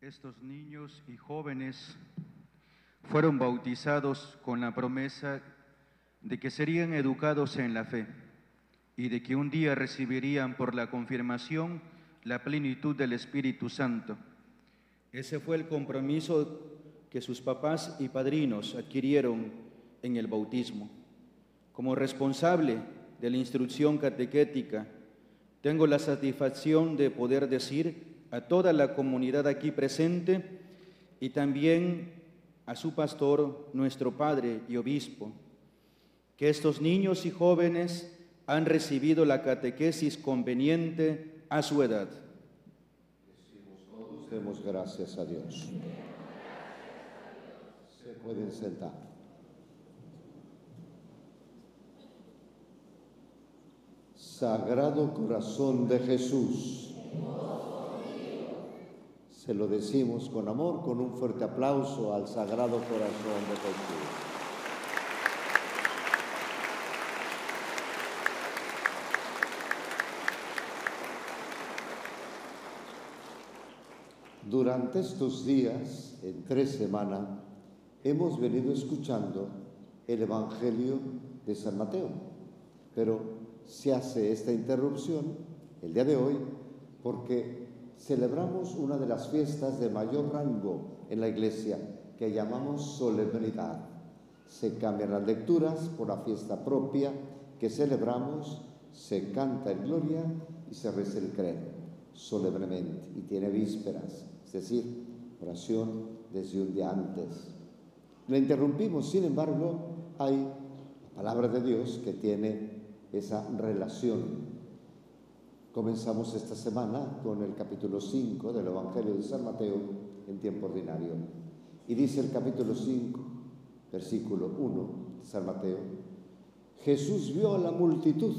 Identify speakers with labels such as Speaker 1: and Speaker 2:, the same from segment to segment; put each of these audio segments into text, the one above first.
Speaker 1: Estos niños y jóvenes fueron bautizados con la promesa de que serían educados en la fe y de que un día recibirían por la confirmación la plenitud del Espíritu Santo. Ese fue el compromiso que sus papás y padrinos adquirieron en el bautismo. Como responsable de la instrucción catequética, tengo la satisfacción de poder decir a toda la comunidad aquí presente y también a su pastor, nuestro padre y obispo, que estos niños y jóvenes han recibido la catequesis conveniente a su edad.
Speaker 2: Demos gracias a Dios. Se pueden sentar. Sagrado Corazón de Jesús. Se lo decimos con amor, con un fuerte aplauso al Sagrado Corazón de Jesús. Durante estos días, en 3 semanas, hemos venido escuchando el Evangelio de San Mateo, pero se hace esta interrupción el día de hoy porque celebramos una de las fiestas de mayor rango en la Iglesia, que llamamos solemnidad. Se cambian las lecturas por la fiesta propia que celebramos, se canta en gloria y se reza el credo solemnemente, y tiene vísperas, es decir, oración desde un día antes. La interrumpimos, sin embargo, hay la palabra de Dios que tiene esa relación. Comenzamos esta semana con el capítulo 5 del Evangelio de San Mateo en tiempo ordinario. Y dice el capítulo 5, versículo 1 de San Mateo: Jesús vio a la multitud,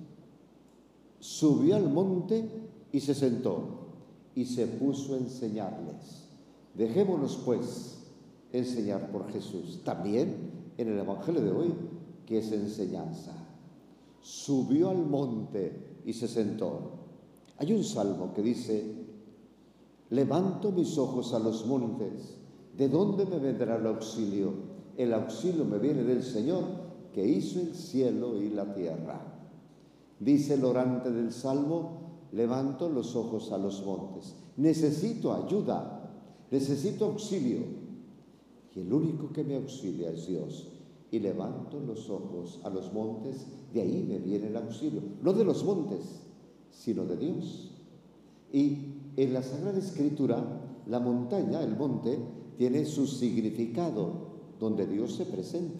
Speaker 2: subió al monte y se sentó y se puso a enseñarles. Dejémonos, pues, enseñar por Jesús. También en el Evangelio de hoy, que es enseñanza. Subió al monte y se sentó. Hay un salmo que dice: levanto mis ojos a los montes, ¿de dónde me vendrá el auxilio? El auxilio me viene del Señor, que hizo el cielo y la tierra. Dice el orante del salmo: levanto los ojos a los montes. Necesito ayuda, necesito auxilio. Y el único que me auxilia es Dios. Y levanto los ojos a los montes, de ahí me viene el auxilio. No de los montes, sino de Dios. Y en la Sagrada Escritura, la montaña, el monte, tiene su significado, donde Dios se presenta.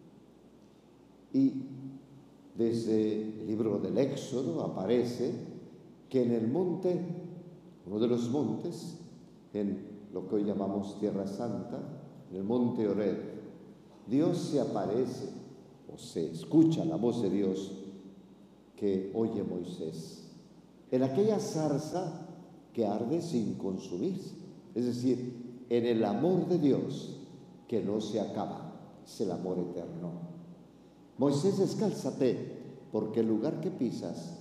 Speaker 2: Y desde el libro del Éxodo aparece que en el monte, uno de los montes, en lo que hoy llamamos Tierra Santa, en el monte Horeb, Dios se aparece, o se escucha la voz de Dios que oye Moisés, en aquella zarza que arde sin consumirse, es decir, en el amor de Dios que no se acaba, es el amor eterno. Moisés, descálzate, porque el lugar que pisas